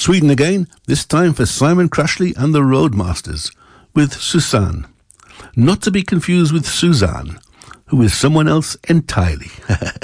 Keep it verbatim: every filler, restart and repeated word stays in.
Sweden again, this time for Simon Crashley and the Roadmasters, with Susanne. Not to be confused with Suzanne, who is someone else entirely.